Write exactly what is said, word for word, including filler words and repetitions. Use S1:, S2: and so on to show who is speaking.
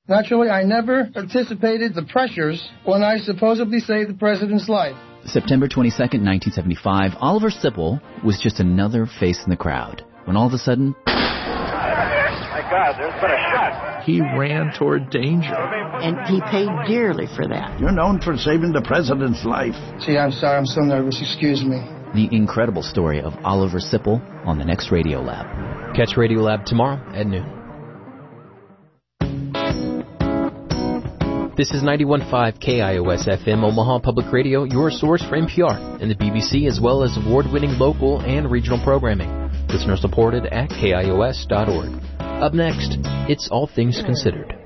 S1: Naturally, I never anticipated the pressures when I supposedly saved the president's life.
S2: September twenty-second, nineteen seventy-five, Oliver Sipple was just another face in the crowd, when all of a sudden...
S3: My God, there's been a shot.
S4: He ran toward danger.
S5: And he paid dearly for that.
S6: You're known for saving the president's life.
S1: Gee, I'm sorry, I'm so nervous, excuse me.
S2: The incredible story of Oliver Sipple on the next Radio Lab.
S7: Catch Radio Lab tomorrow at noon. This is ninety-one point five K I O S F M Omaha Public Radio, your source for N P R and the B B C, as well as award-winning local and regional programming. Listener supported at K I O S dot org. Up next, it's All Things Considered.